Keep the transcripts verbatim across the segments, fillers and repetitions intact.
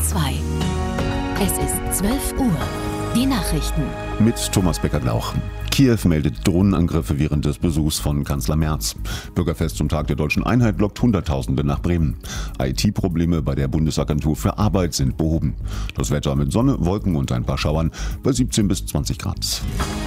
zwei. Es ist zwölf Uhr. Die Nachrichten. Mit Thomas Becker-Glauch. Kiew meldet Drohnenangriffe während des Besuchs von Kanzler Merz. Bürgerfest zum Tag der Deutschen Einheit lockt Hunderttausende nach Bremen. I T-Probleme bei der Bundesagentur für Arbeit sind behoben. Das Wetter mit Sonne, Wolken und ein paar Schauern bei siebzehn bis zwanzig Grad.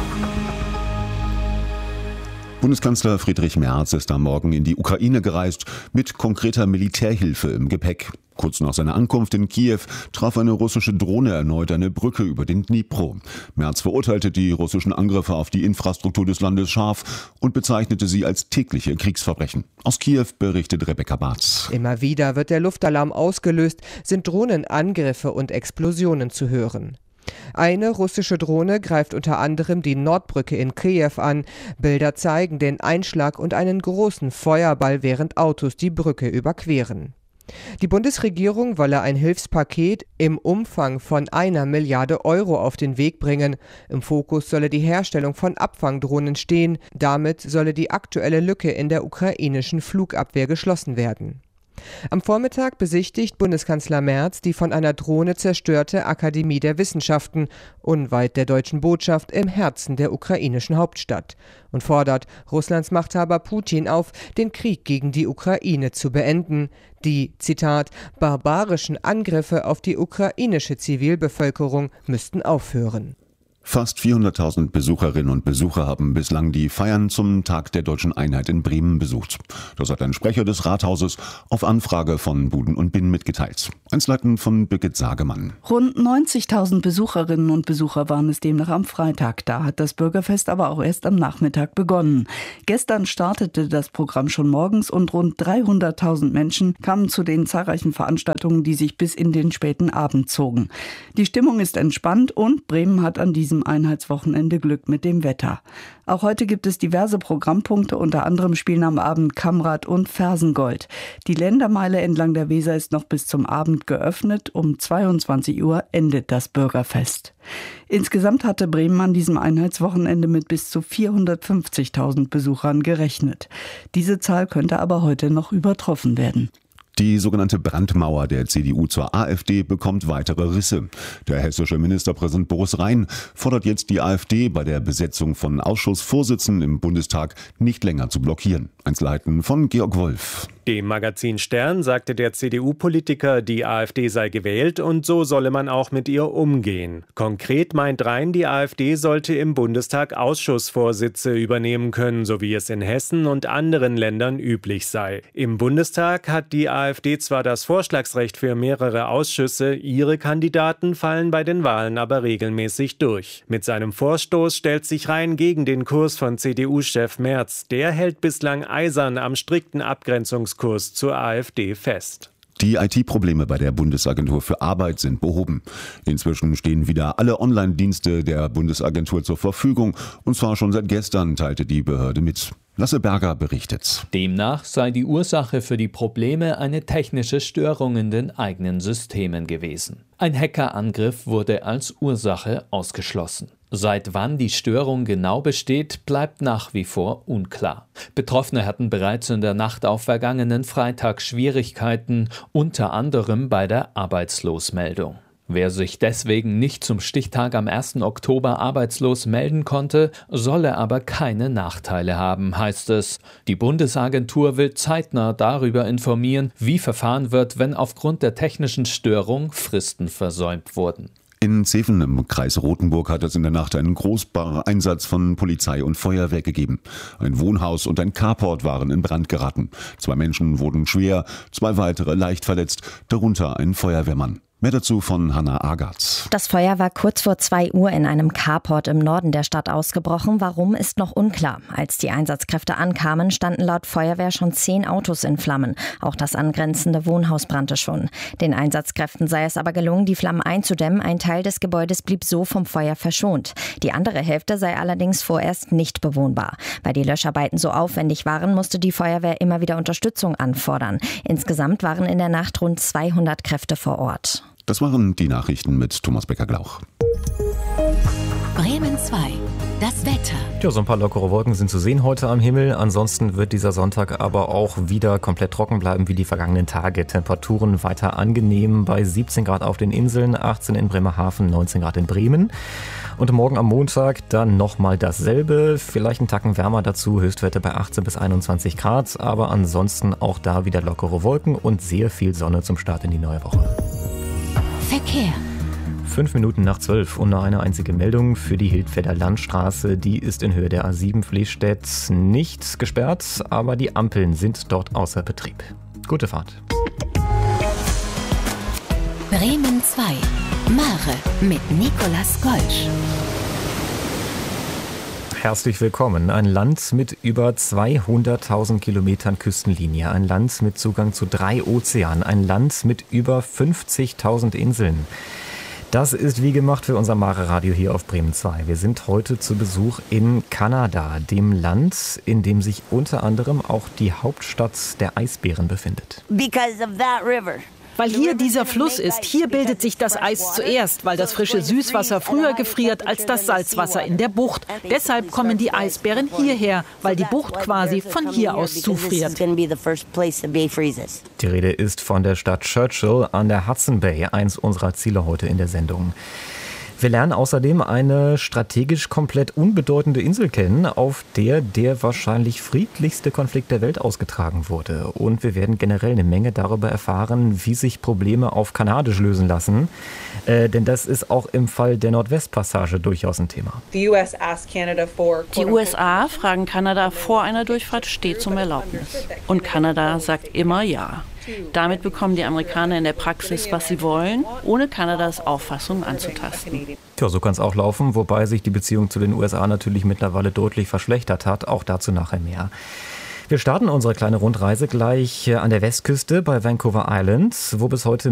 Bundeskanzler Friedrich Merz ist am Morgen in die Ukraine gereist, mit konkreter Militärhilfe im Gepäck. Kurz nach seiner Ankunft in Kiew traf eine russische Drohne erneut eine Brücke über den Dnipro. Merz verurteilte die russischen Angriffe auf die Infrastruktur des Landes scharf und bezeichnete sie als tägliche Kriegsverbrechen. Aus Kiew berichtet Rebecca Barth. Immer wieder wird der Luftalarm ausgelöst, sind Drohnenangriffe und Explosionen zu hören. Eine russische Drohne greift unter anderem die Nordbrücke in Kiew an. Bilder zeigen den Einschlag und einen großen Feuerball, während Autos die Brücke überqueren. Die Bundesregierung wolle ein Hilfspaket im Umfang von einer Milliarde Euro auf den Weg bringen. Im Fokus solle die Herstellung von Abfangdrohnen stehen. Damit solle die aktuelle Lücke in der ukrainischen Flugabwehr geschlossen werden. Am Vormittag besichtigt Bundeskanzler Merz die von einer Drohne zerstörte Akademie der Wissenschaften, unweit der deutschen Botschaft im Herzen der ukrainischen Hauptstadt, und fordert Russlands Machthaber Putin auf, den Krieg gegen die Ukraine zu beenden. Die, Zitat, barbarischen Angriffe auf die ukrainische Zivilbevölkerung müssten aufhören. Fast vierhunderttausend Besucherinnen und Besucher haben bislang die Feiern zum Tag der Deutschen Einheit in Bremen besucht. Das hat ein Sprecher des Rathauses auf Anfrage von Buden und Binn mitgeteilt. Einzelheiten von Birgit Sagemann. Rund neunzigtausend Besucherinnen und Besucher waren es demnach am Freitag. Da hat das Bürgerfest aber auch erst am Nachmittag begonnen. Gestern startete das Programm schon morgens und rund dreihunderttausend Menschen kamen zu den zahlreichen Veranstaltungen, die sich bis in den späten Abend zogen. Die Stimmung ist entspannt und Bremen hat an diesem Einheitswochenende Glück mit dem Wetter. Auch heute gibt es diverse Programmpunkte, unter anderem spielen am Abend Kammrad und Fersengold. Die Ländermeile entlang der Weser ist noch bis zum Abend geöffnet. Um zweiundzwanzig Uhr endet das Bürgerfest. Insgesamt hatte Bremen an diesem Einheitswochenende mit bis zu vierhundertfünfzigtausend Besuchern gerechnet. Diese Zahl könnte aber heute noch übertroffen werden. Die sogenannte Brandmauer der C D U zur AfD bekommt weitere Risse. Der hessische Ministerpräsident Boris Rhein fordert jetzt die AfD bei der Besetzung von Ausschussvorsitzenden im Bundestag nicht länger zu blockieren. Einzelheiten von Georg Wolf. Dem Magazin Stern sagte der C D U-Politiker, die AfD sei gewählt und so solle man auch mit ihr umgehen. Konkret meint Rhein, die AfD sollte im Bundestag Ausschussvorsitze übernehmen können, so wie es in Hessen und anderen Ländern üblich sei. Im Bundestag hat die AfD zwar das Vorschlagsrecht für mehrere Ausschüsse, ihre Kandidaten fallen bei den Wahlen aber regelmäßig durch. Mit seinem Vorstoß stellt sich Rhein gegen den Kurs von C D U-Chef Merz. Der hält bislang eisern am strikten Abgrenzungskurs zur AfD fest. Die I T-Probleme bei der Bundesagentur für Arbeit sind behoben. Inzwischen stehen wieder alle Online-Dienste der Bundesagentur zur Verfügung, und zwar schon seit gestern, teilte die Behörde mit. Lasse Berger berichtet. Demnach sei die Ursache für die Probleme eine technische Störung in den eigenen Systemen gewesen. Ein Hackerangriff wurde als Ursache ausgeschlossen. Seit wann die Störung genau besteht, bleibt nach wie vor unklar. Betroffene hatten bereits in der Nacht auf vergangenen Freitag Schwierigkeiten, unter anderem bei der Arbeitslosmeldung. Wer sich deswegen nicht zum Stichtag am ersten Oktober arbeitslos melden konnte, solle aber keine Nachteile haben, heißt es. Die Bundesagentur will zeitnah darüber informieren, wie verfahren wird, wenn aufgrund der technischen Störung Fristen versäumt wurden. In Zeven im Kreis Rothenburg hat es in der Nacht einen großen Einsatz von Polizei und Feuerwehr gegeben. Ein Wohnhaus und ein Carport waren in Brand geraten. Zwei Menschen wurden schwer, zwei weitere leicht verletzt, darunter ein Feuerwehrmann. Mehr dazu von Hanna Agatz. Das Feuer war kurz vor zwei Uhr in einem Carport im Norden der Stadt ausgebrochen. Warum, ist noch unklar. Als die Einsatzkräfte ankamen, standen laut Feuerwehr schon zehn Autos in Flammen. Auch das angrenzende Wohnhaus brannte schon. Den Einsatzkräften sei es aber gelungen, die Flammen einzudämmen. Ein Teil des Gebäudes blieb so vom Feuer verschont. Die andere Hälfte sei allerdings vorerst nicht bewohnbar. Weil die Löscharbeiten so aufwendig waren, musste die Feuerwehr immer wieder Unterstützung anfordern. Insgesamt waren in der Nacht rund zweihundert Kräfte vor Ort. Das waren die Nachrichten mit Thomas Becker-Glauch. Bremen Bremen zwei. Das Wetter. Ja, so ein paar lockere Wolken sind zu sehen heute am Himmel. Ansonsten wird dieser Sonntag aber auch wieder komplett trocken bleiben wie die vergangenen Tage. Temperaturen weiter angenehm bei siebzehn Grad auf den Inseln, achtzehn in Bremerhaven, neunzehn Grad in Bremen. Und morgen am Montag dann nochmal dasselbe, vielleicht einen Tacken wärmer dazu, Höchstwerte bei achtzehn bis einundzwanzig Grad. Aber ansonsten auch da wieder lockere Wolken und sehr viel Sonne zum Start in die neue Woche. Verkehr. Fünf Minuten nach zwölf und nur eine einzige Meldung für die Hildfelder Landstraße. Die ist in Höhe der A sieben Fließstedt nicht gesperrt, aber die Ampeln sind dort außer Betrieb. Gute Fahrt. Bremen zwei. Mare mit Nicolas Golsch. Herzlich willkommen. Ein Land mit über zweihunderttausend Kilometern Küstenlinie. Ein Land mit Zugang zu drei Ozeanen. Ein Land mit über fünfzigtausend Inseln. Das ist wie gemacht für unser Mare-Radio hier auf Bremen zwei. Wir sind heute zu Besuch in Kanada, dem Land, in dem sich unter anderem auch die Hauptstadt der Eisbären befindet. Because of that river. Weil hier dieser Fluss ist, hier bildet sich das Eis zuerst, weil das frische Süßwasser früher gefriert als das Salzwasser in der Bucht. Deshalb kommen die Eisbären hierher, weil die Bucht quasi von hier aus zufriert. Die Rede ist von der Stadt Churchill an der Hudson Bay, eins unserer Ziele heute in der Sendung. Wir lernen außerdem eine strategisch komplett unbedeutende Insel kennen, auf der der wahrscheinlich friedlichste Konflikt der Welt ausgetragen wurde. Und wir werden generell eine Menge darüber erfahren, wie sich Probleme auf Kanadisch lösen lassen. Äh, denn das ist auch im Fall der Nordwestpassage durchaus ein Thema. Die U S A fragen Kanada vor einer Durchfahrt stets um Erlaubnis. Und Kanada sagt immer ja. Damit bekommen die Amerikaner in der Praxis, was sie wollen, ohne Kanadas Auffassung anzutasten. Tja, so kann es auch laufen, wobei sich die Beziehung zu den U S A natürlich mittlerweile deutlich verschlechtert hat. Auch dazu nachher mehr. Wir starten unsere kleine Rundreise gleich an der Westküste bei Vancouver Island, wo bis heute